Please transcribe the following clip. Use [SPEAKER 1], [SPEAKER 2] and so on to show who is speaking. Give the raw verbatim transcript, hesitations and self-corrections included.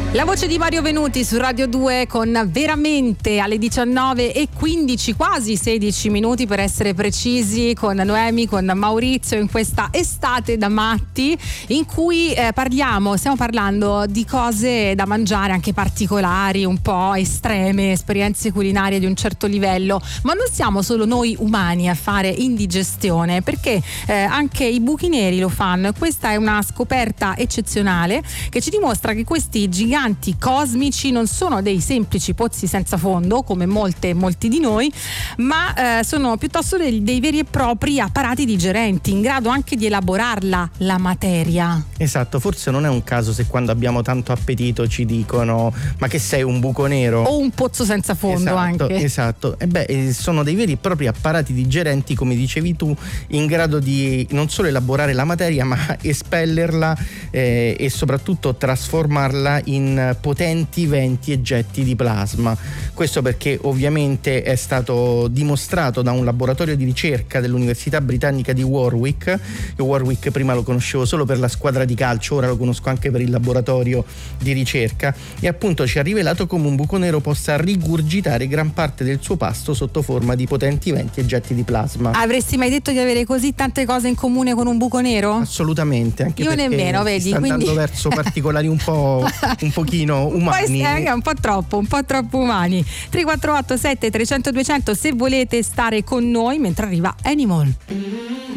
[SPEAKER 1] La voce di Mario Venuti su Radio due con Veramente alle diciannove e quindici, quasi sedici minuti per essere precisi, con Noemi, con Maurizio in questa estate da matti in cui eh, parliamo, stiamo parlando di cose da mangiare anche particolari, un po' estreme, esperienze culinarie di un certo livello, ma non siamo solo noi umani a fare indigestione, perché eh, anche i buchi neri lo fanno, e questa è una scoperta eccezionale che ci dimostra che questi giganti cosmici non sono dei semplici pozzi senza fondo come molte molti di noi, ma eh, sono piuttosto dei, dei veri e propri apparati digerenti in grado anche di elaborarla la materia.
[SPEAKER 2] Esatto, forse non è un caso se quando abbiamo tanto appetito ci dicono ma che sei, un buco nero?
[SPEAKER 1] O un pozzo senza fondo.
[SPEAKER 2] Esatto,
[SPEAKER 1] anche.
[SPEAKER 2] Esatto, e beh, sono dei veri e propri apparati digerenti, come dicevi tu, in grado di non solo elaborare la materia ma espellerla eh, e soprattutto trasformarla in potenti venti e getti di plasma. Questo perché ovviamente è stato dimostrato da un laboratorio di ricerca dell'Università Britannica di Warwick. Io Warwick prima lo conoscevo solo per la squadra di calcio, ora lo conosco anche per il laboratorio di ricerca, e appunto ci ha rivelato come un buco nero possa rigurgitare gran parte del suo pasto sotto forma di potenti venti e getti di plasma.
[SPEAKER 1] Avresti mai detto di avere così tante cose in comune con un buco nero?
[SPEAKER 2] Assolutamente, anche
[SPEAKER 1] io
[SPEAKER 2] perché
[SPEAKER 1] nemmeno, vedi,
[SPEAKER 2] si sta
[SPEAKER 1] quindi...
[SPEAKER 2] andando verso particolari un po' un pochino umani.
[SPEAKER 1] Poi è un po' troppo, un po' troppo umani. tre quattro otto sette trecento duecento se volete stare con noi mentre arriva Animal.